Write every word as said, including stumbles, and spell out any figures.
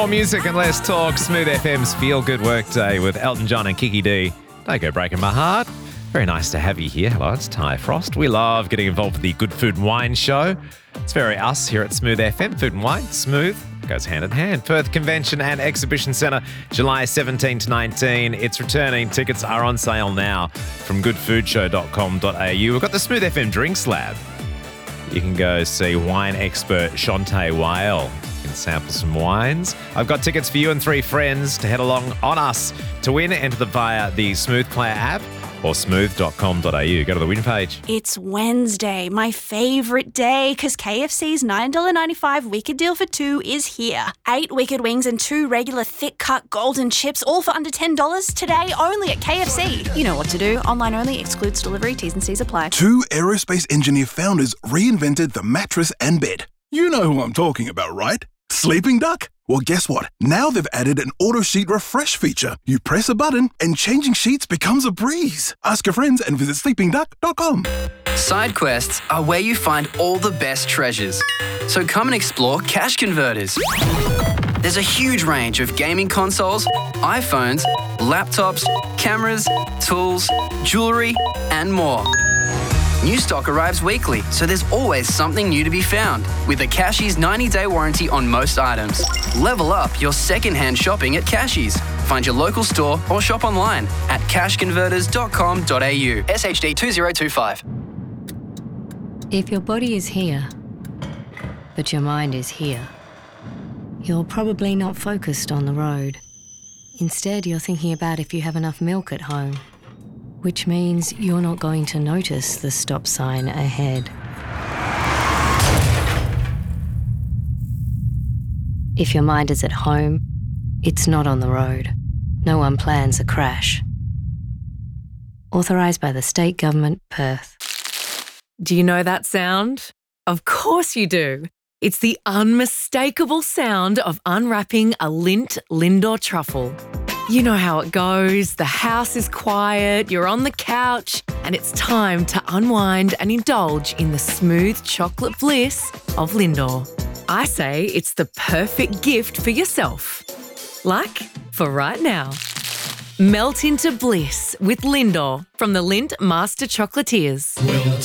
More music and less talk. Smooth F M's Feel Good Workday with Elton John and Kiki D. Don't go breaking my heart. Very nice to have you here. Hello, it's Ty Frost. We love getting involved with the Good Food and Wine Show. It's very us here at Smooth F M. Food and wine, smooth, goes hand in hand. Perth Convention and Exhibition Centre, July seventeenth to nineteenth. It's returning. Tickets are on sale now from good food show dot com dot a u. We've got the Smooth F M Drinks Lab. You can go see wine expert Shantae Whale. You can sample some wines. I've got tickets for you and three friends to head along on us. To win, enter them via the Smooth Player app or smooth dot com dot a u. Go to the win page. It's Wednesday, my favourite day, because K F C's nine dollars ninety-five Wicked Deal for two is here. Eight Wicked Wings and two regular thick-cut golden chips, all for under ten dollars today only at K F C. You know what to do. Online only, excludes delivery, T's and C's apply. Two aerospace engineer founders reinvented the mattress and bed. You know who I'm talking about, right? Sleeping Duck? Well, guess what? Now they've added an auto sheet refresh feature. You press a button and changing sheets becomes a breeze. Ask your friends and visit sleeping duck dot com. Side quests are where you find all the best treasures. So come and explore Cash Converters. There's a huge range of gaming consoles, iPhones, laptops, cameras, tools, jewellery, and more. New stock arrives weekly, so there's always something new to be found. With a Cashies ninety-day warranty on most items. Level up your second-hand shopping at Cashies. Find your local store or shop online at cash converters dot com dot a u. S H D two zero two five. If your body is here, but your mind is here, you're probably not focused on the road. Instead, you're thinking about if you have enough milk at home, which means you're not going to notice the stop sign ahead. If your mind is at home, it's not on the road. No one plans a crash. Authorised by the State Government, Perth. Do you know that sound? Of course you do. It's the unmistakable sound of unwrapping a Lindt Lindor truffle. You know how it goes. The house is quiet, you're on the couch, and it's time to unwind and indulge in the smooth chocolate bliss of Lindor. I say it's the perfect gift for yourself. Like for right now. Melt into bliss with Lindor from the Lindt Master Chocolatiers.